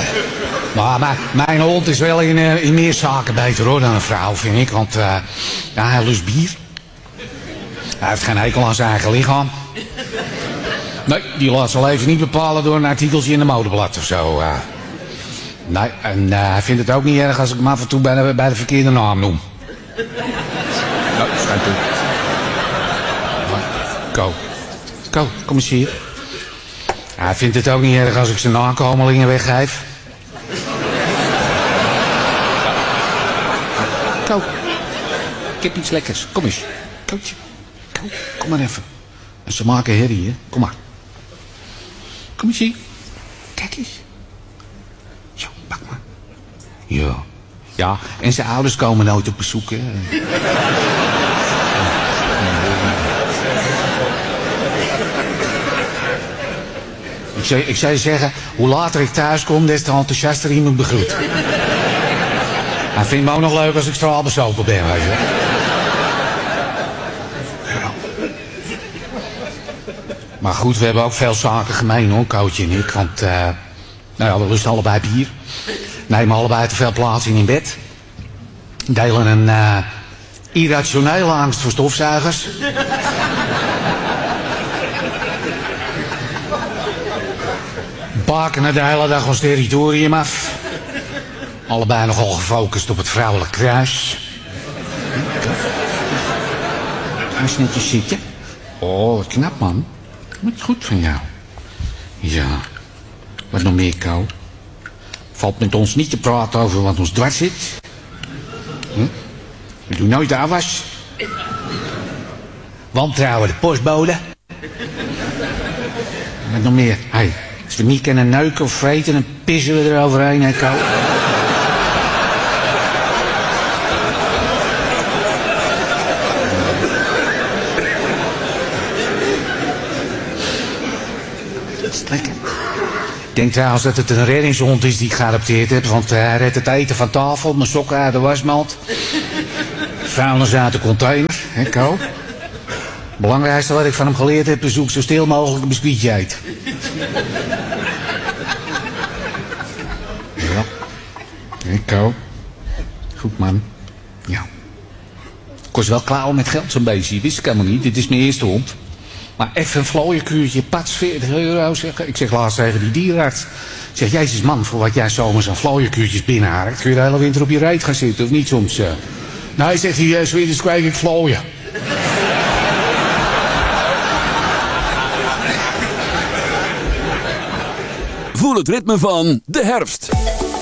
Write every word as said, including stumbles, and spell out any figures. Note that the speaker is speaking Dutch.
Maar mijn, mijn hond is wel in, uh, in meer zaken beter hoor dan een vrouw, vind ik. Want uh, ja, hij lust bier. Hij heeft geen hekel aan zijn eigen lichaam. Nee, die laat zijn leven niet bepalen door een artikeltje in de modeblad of zo. Uh. Nee, en uh, hij vindt het ook niet erg als ik hem af en toe bij de, bij de verkeerde naam noem. Nou, schijnt toe. Ko. Ko, kom eens hier. Hij vindt het ook niet erg als ik zijn nakomelingen weggeef. Ko. Ik heb iets lekkers. Kom eens. Kootje. Ko, kom maar even. En ze maken herrie, hè. Kom maar. Kom eens hier. Kijk eens. Zo, pak maar. Ja. Ja, en zijn ouders komen nooit op bezoek, hè. Ik zou, ik zou je zeggen, hoe later ik thuis kom, des te enthousiaster iemand begroet. Hij vindt me ook nog leuk als ik straal bezopen ben, weet je. Ja. Maar goed, we hebben ook veel zaken gemeen, hoor, Kootje en ik. Want, uh, nou ja, we lusten allebei bier. Nemen allebei te veel plaats in in bed. Delen een uh, irrationele angst voor stofzuigers. Bakenen de hele dag ons territorium af. Allebei nogal gefocust op het vrouwelijk kruis. Ga eens netjes zitten. Oh, wat knap, man. Wat goed van jou. Ja. Wat nog meer, Ko? Valt met ons niet te praten over wat ons dwars zit. Hm? We doen nooit de afwas. Wantrouwen de postbode. Wat nog meer? Hey, als we niet kunnen neuken of vreten, dan pissen we eroverheen, hè, Ko? Dat is lekker. Ik denk trouwens dat het een reddingshond is die ik geadopteerd heb. Want hij redt het eten van tafel, mijn sokken uit de wasmand. Vuilnis uit de container, hè, Ko? Het belangrijkste wat ik van hem geleerd heb is hoe ik zo stil mogelijk een biscuitje eet. Ja. Hè, Ko? Goed, man. Ja. Kost wel klauwen met geld zo'n beetje. Wist ik helemaal niet. Dit is mijn eerste hond. Maar even een vlooienkuurtje, pats, veertig euro, zeg. Ik zeg laatst tegen die dierenarts. Ik zeg, jezus man, voor wat jij zomers aan vlooienkuurtjes binnenhaakt, kun je de hele winter op je reet gaan zitten, of niet soms? Uh... Nou, zegt hij, uh, zoiets kwijt ik vlooien. Voel het ritme van de herfst.